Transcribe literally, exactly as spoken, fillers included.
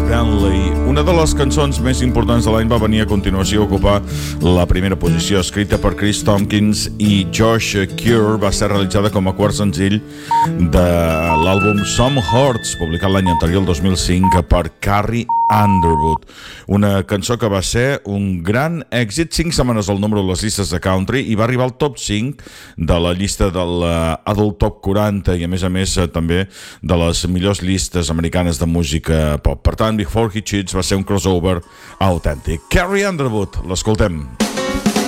Bentley. Una de les cançons més importants de l'any va venir a continuació a ocupar la primera posició, escrita per Chris Tompkins i Josh Cure. Va ser realitzada com a quart senzill de l'àlbum Some Hearts, publicat l'any anterior, el dos mil cinc, per Carrie Underwood. Una cançó que va ser un gran èxit, cinc setmanes al número de les llistes de country, i va arribar al top cinc de la llista del Adult Top quaranta i, a més a més, també de les millors llistes americanes de música pop. Per tant, Before He Cheats va ser un crossover autèntic. Carrie Underwood, l'escoltem.